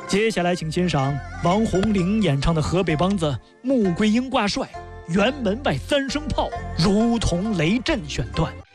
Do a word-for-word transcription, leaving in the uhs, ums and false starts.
接下来，请欣赏王红玲演唱的河北梆子《穆桂英挂帅》，辕门外三声炮，如同雷震选段。